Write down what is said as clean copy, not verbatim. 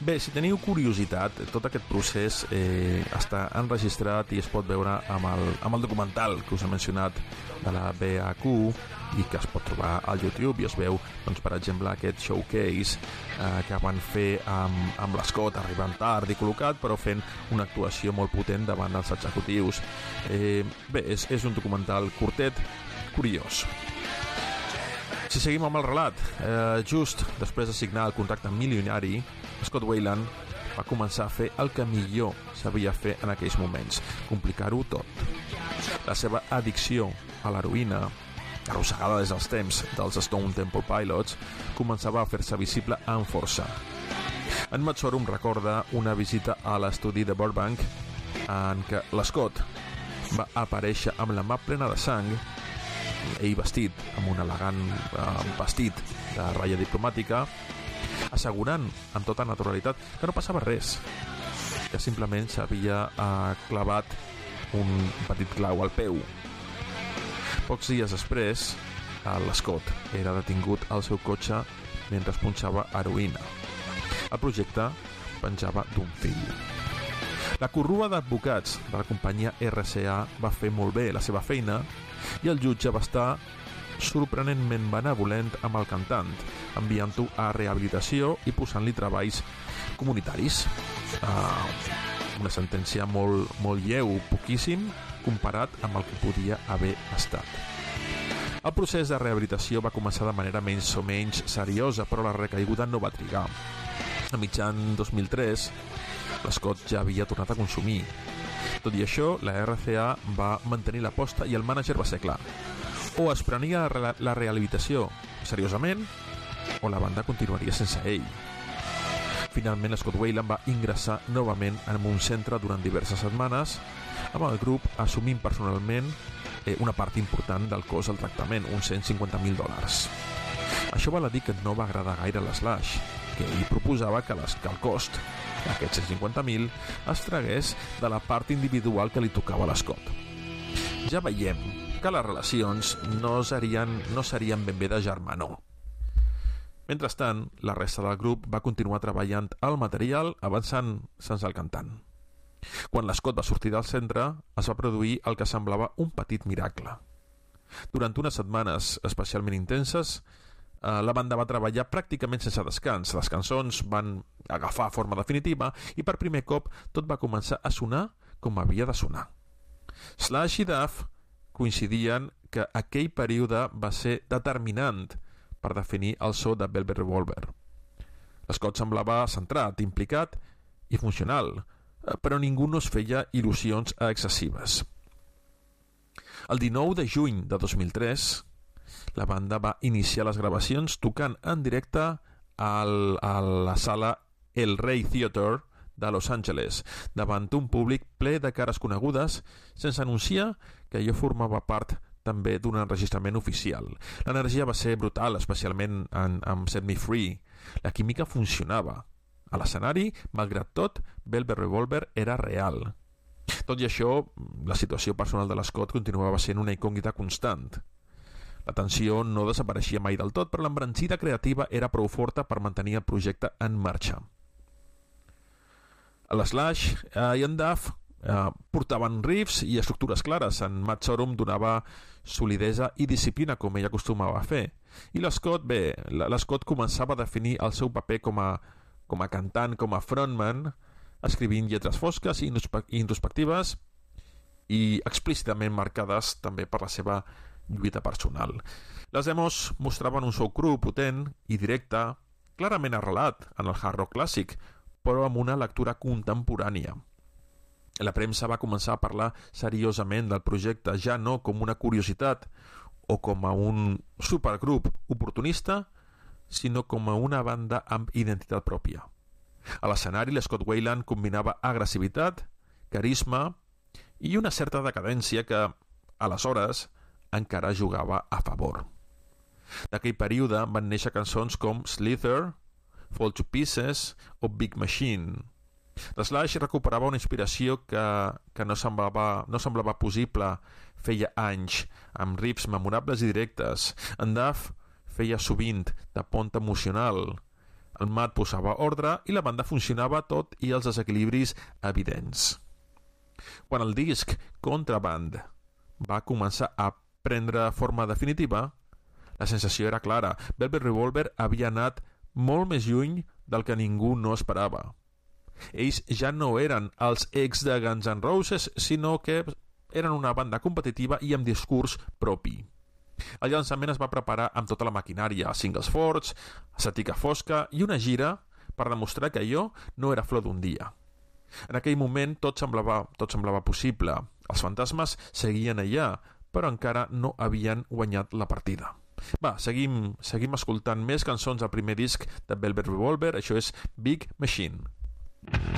Bé, si teniu curiositat, tot aquest procés està enregistrat i es pot veure amb el documental que us he mencionat de la BAQ i que es pot trobar al YouTube i es veu, doncs, per exemple, aquest showcase que van fer amb l'Scott arribant tard i col·locat, però fent una actuació molt potent davant dels executius. Bé, és un documental curtet, curiós. Si seguim amb el relat, just després de signar el contracte milionari, Scott Weiland va començar a fer el que millor sabia fer en aquells moments, complicar-ho tot. La seva addicció a l'heroïna, arrossegada des dels temps dels Stone Temple Pilots, començava a fer-se visible amb força. En Matt Sorum recorda una visita a l'estudi de Burbank en què l'Scott va aparèixer amb la mà plena de sang, ell vestit amb un elegant vestit de ratlla diplomàtica, assegurant amb tota naturalitat que no passava res, que simplement s'havia clavat un petit clau al peu. Pocs dies després, l'Scott era detingut al seu cotxe mentre punxava heroïna. El projecte penjava d'un fil. La corrua d'advocats de la companyia RCA va fer molt bé la seva feina i el jutge va estar sorprenentment benevolent amb el cantant, enviant-ho a rehabilitació i posant-li treballs comunitaris. Una sentència molt lleu, poquíssim, comparat amb el que podia haver estat. El procés de rehabilitació va començar de manera menys o menys seriosa, però la recaiguda no va trigar. A mitjan 2003, l'Scott ja havia tornat a consumir. Tot i això, la RCA va mantenir l'aposta i el mànager va ser clar. O es prenia la rehabilitació seriosament, o la banda continuaria sense ell. Finalment, Scott Weiland va ingressar novament en un centre durant diverses setmanes, amb el grup assumint personalment una part important del cost del tractament, uns $150,000. Això val a dir que no va agradar gaire a l'Slash, que ell proposava que el cost d'aquests $150,000 es tragués de la part individual que li tocava a l'Scott. Ja veiem que les relacions no serien ben bé de germanor. Mentrestant, la resta del grup va continuar treballant al material, avançant sense el cantant. Quan l'Scott va sortir del centre, es va produir el que semblava un petit miracle. Durant unes setmanes especialment intenses, la banda va treballar pràcticament sense descans. Les cançons van agafar forma definitiva i per primer cop tot va començar a sonar com havia de sonar. Slash i Duff coincidien que aquell període va ser determinant per definir el so de Velvet Revolver. L'Scott semblava centrat, implicat i funcional, però ningú no es feia il·lusions excessives. El 19 de juny de 2003, la banda va iniciar les gravacions tocant en directe a la sala El Rey Theater de Los Angeles, davant un públic ple de cares conegudes, sense anunciar que allò formava part també d'un enregistrament oficial. L'energia va ser brutal, especialment amb Set Me Free. La química funcionava. A l'escenari, malgrat tot, Velvet Revolver era real. Tot i això, la situació personal de l'Scott continuava sent una incògnita constant. La tensió no desapareixia mai del tot, però l'embranzida creativa era prou forta per mantenir el projecte en marxa. L'Slash i en Duff portaven riffs i estructures clares. En Matt Sorum donava solidesa i disciplina, com ell acostumava a fer. I l'Scott començava a definir el seu paper com a cantant, com a frontman, escrivint lletres fosques i introspectives i explícitament marcades també per la seva lluita personal. Les demos mostraven un so cru, potent i directe, clarament arrelat en el hard rock clàssic, però amb una lectura contemporània. La premsa va començar a parlar seriosament del projecte, ja no com una curiositat o com a un supergrup oportunista, sinó com a una banda amb identitat pròpia. A l'escenari, l'Scott Weiland combinava agressivitat, carisma i una certa decadència que, aleshores, encara jugava a favor. D'aquell període van néixer cançons com Slither, Fall to Pieces o Big Machine. The Slash recuperava una inspiració que no semblava possible feia anys, amb riffs memorables i directes. En Duff feia sovint de pont emocional, El Matt posava ordre i la banda funcionava tot i els desequilibris evidents. Quan el disc Contraband va començar a prendre forma definitiva, la sensació era clara. Velvet Revolver havia anat molt més lluny del que ningú no esperava. Ells ja no eren els ex de Guns N' Roses, sinó que eren una banda competitiva i amb discurs propi. El llançament es va preparar amb tota la maquinària, singles forts, estètica fosca i una gira per demostrar que allò no era flor d'un dia. En aquell moment tot semblava possible. Els fantasmes seguien allà, però encara no havien guanyat la partida. Va, seguim escoltant més cançons del primer disc de Velvet Revolver. Això és Big Machine.